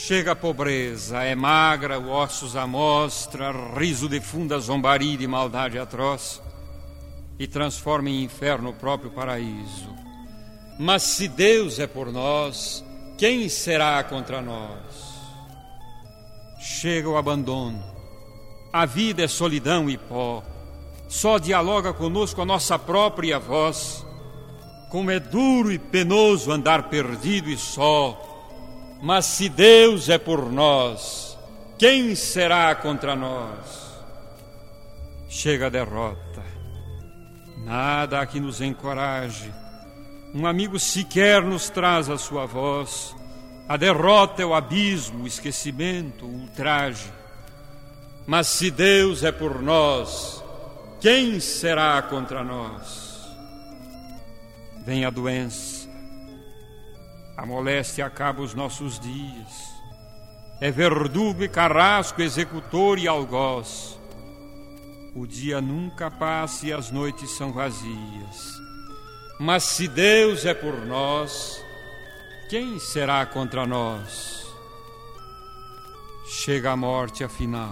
Chega a pobreza, é magra, ossos à mostra, riso de funda zombaria e de maldade atroz, e transforma em inferno o próprio paraíso. Mas se Deus é por nós, quem será contra nós? Chega o abandono, a vida é solidão e pó, só dialoga conosco a nossa própria voz. Como é duro e penoso andar perdido e só, mas se Deus é por nós, quem será contra nós? Chega a derrota, nada há que nos encoraje, um amigo sequer nos traz a sua voz. A derrota é o abismo, o esquecimento, o ultraje. Mas se Deus é por nós, quem será contra nós? Vem a doença, a moléstia acaba os nossos dias. É verdugo e carrasco, executor e algoz. O dia nunca passa e as noites são vazias. Mas se Deus é por nós, quem será contra nós? Chega a morte afinal,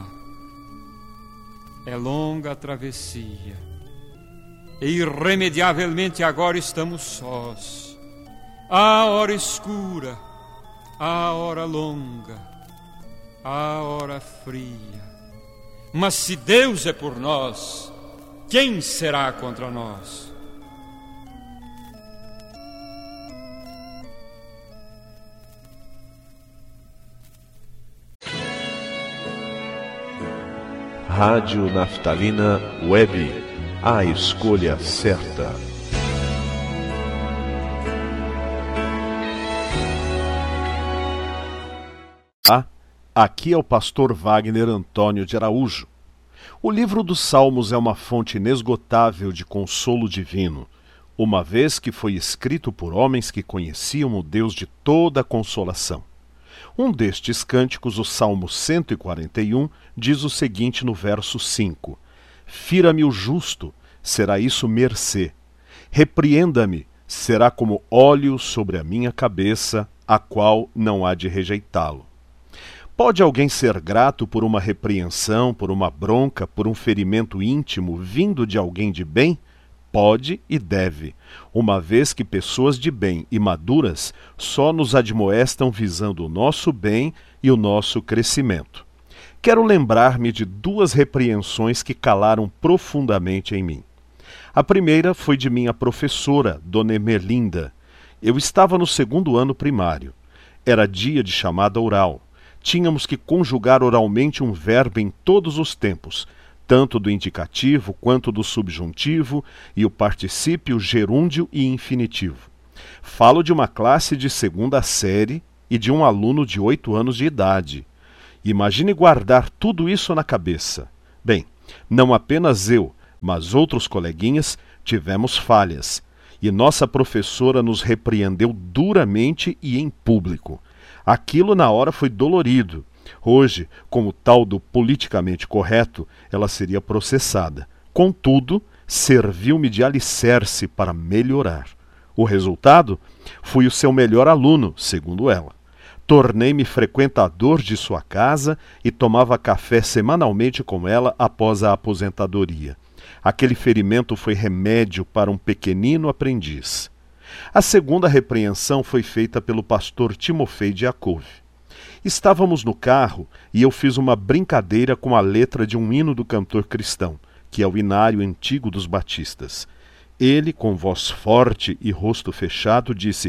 é longa a travessia, e irremediavelmente agora estamos sós. Há hora escura, há hora longa, há hora fria. Mas se Deus é por nós, quem será contra nós? Rádio Naftalina Web, a escolha certa. Aqui é o pastor Wagner Antônio de Araújo. O livro dos Salmos é uma fonte inesgotável de consolo divino, uma vez que foi escrito por homens que conheciam o Deus de toda a consolação. Um destes cânticos, o Salmo 141, diz o seguinte no verso 5: Fira-me o justo, será isso mercê. Repreenda-me, será como óleo sobre a minha cabeça, a qual não há de rejeitá-lo. Pode alguém ser grato por uma repreensão, por uma bronca, por um ferimento íntimo vindo de alguém de bem? Pode e deve, uma vez que pessoas de bem e maduras só nos admoestam visando o nosso bem e o nosso crescimento. Quero lembrar-me de duas repreensões que calaram profundamente em mim. A primeira foi de minha professora, Dona Emelinda. Eu estava no 2º ano primário. Era dia de chamada oral. Tínhamos que conjugar oralmente um verbo em todos os tempos, tanto do indicativo quanto do subjuntivo, e o particípio, gerúndio e infinitivo. Falo de uma classe de 2ª série e de um aluno de 8 anos de idade. Imagine guardar tudo isso na cabeça. Bem, não apenas eu, mas outros coleguinhas tivemos falhas, e nossa professora nos repreendeu duramente e em público. Aquilo na hora foi dolorido. Hoje, como tal do politicamente correto, ela seria processada. Contudo, serviu-me de alicerce para melhorar. O resultado? Fui o seu melhor aluno, segundo ela. Tornei-me frequentador de sua casa e tomava café semanalmente com ela após a aposentadoria. Aquele ferimento foi remédio para um pequenino aprendiz. A segunda repreensão foi feita pelo pastor Timofei Diakov. Estávamos no carro e eu fiz uma brincadeira com a letra de um hino do cantor cristão, que é o hinário antigo dos batistas. Ele, com voz forte e rosto fechado, disse: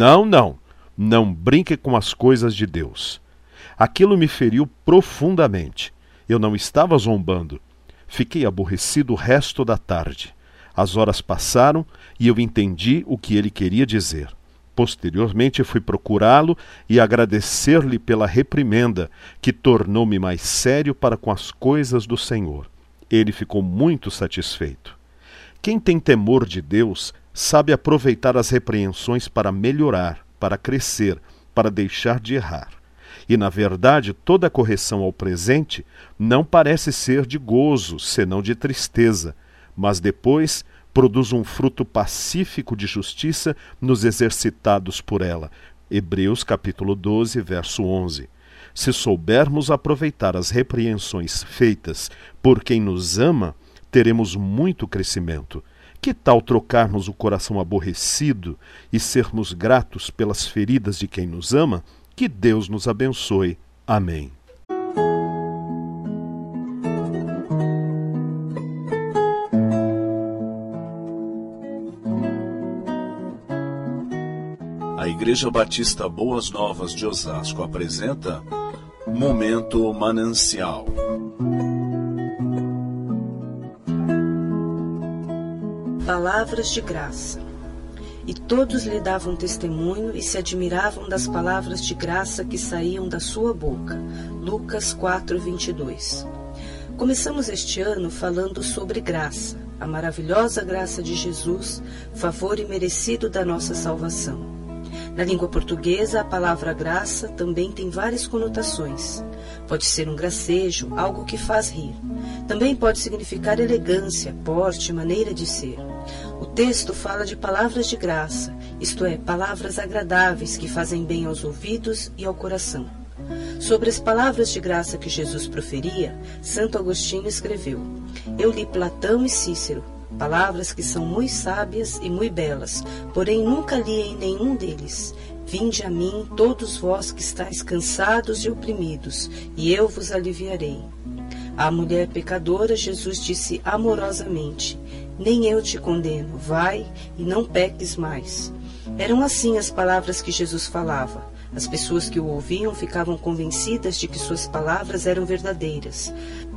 não brinque com as coisas de Deus. Aquilo me feriu profundamente. Eu não estava zombando. Fiquei aborrecido o resto da tarde. As horas passaram e eu entendi o que ele queria dizer. Posteriormente fui procurá-lo e agradecer-lhe pela reprimenda, que tornou-me mais sério para com as coisas do Senhor. Ele ficou muito satisfeito. Quem tem temor de Deus sabe aproveitar as repreensões para melhorar, para crescer, para deixar de errar. E, na verdade, toda correção ao presente não parece ser de gozo, senão de tristeza, mas depois produz um fruto pacífico de justiça nos exercitados por ela. Hebreus capítulo 12, verso 11. Se soubermos aproveitar as repreensões feitas por quem nos ama, teremos muito crescimento. Que tal trocarmos o coração aborrecido e sermos gratos pelas feridas de quem nos ama? Que Deus nos abençoe. Amém. A Igreja Batista Boas Novas de Osasco apresenta Momento Manancial. Palavras de graça. E todos lhe davam testemunho e se admiravam das palavras de graça que saíam da sua boca. Lucas 4:22. Começamos este ano falando sobre graça, a maravilhosa graça de Jesus, favor imerecido da nossa salvação. Na língua portuguesa, a palavra graça também tem várias conotações. Pode ser um gracejo, algo que faz rir. Também pode significar elegância, porte, maneira de ser. O texto fala de palavras de graça, isto é, palavras agradáveis que fazem bem aos ouvidos e ao coração. Sobre as palavras de graça que Jesus proferia, Santo Agostinho escreveu: Eu li Platão e Cícero, palavras que são muito sábias e muito belas, porém nunca li em nenhum deles. Vinde a mim, todos vós que estáis cansados e oprimidos, e eu vos aliviarei. À mulher pecadora, Jesus disse amorosamente: Nem eu te condeno, vai e não peques mais. Eram assim as palavras que Jesus falava. As pessoas que o ouviam ficavam convencidas de que suas palavras eram verdadeiras.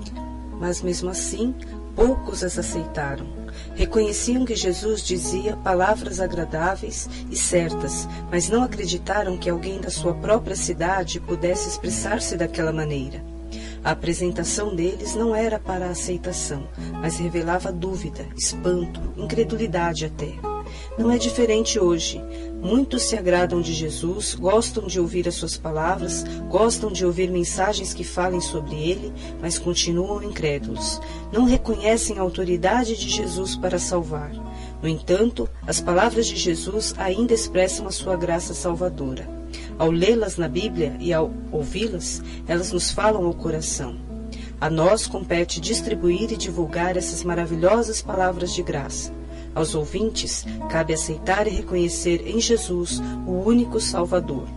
Mas mesmo assim, poucos as aceitaram. Reconheciam que Jesus dizia palavras agradáveis e certas, mas não acreditaram que alguém da sua própria cidade pudesse expressar-se daquela maneira. A apresentação deles não era para a aceitação, mas revelava dúvida, espanto, incredulidade até. Não é diferente hoje. Muitos se agradam de Jesus, gostam de ouvir as suas palavras, gostam de ouvir mensagens que falem sobre ele, mas continuam incrédulos. Não reconhecem a autoridade de Jesus para salvar. No entanto, as palavras de Jesus ainda expressam a sua graça salvadora. Ao lê-las na Bíblia e ao ouvi-las, elas nos falam ao coração. A nós compete distribuir e divulgar essas maravilhosas palavras de graça. Aos ouvintes, cabe aceitar e reconhecer em Jesus o único Salvador.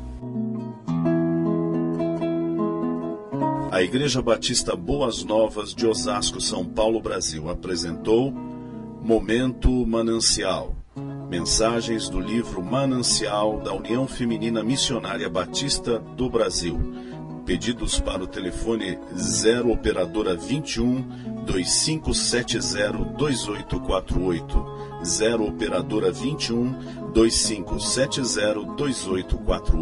A Igreja Batista Boas Novas de Osasco, São Paulo, Brasil, apresentou Momento Manancial. Mensagens do livro Manancial da União Feminina Missionária Batista do Brasil. Pedidos para o telefone 0 operadora 21 2570 2848. 0 operadora 21 2570 2848.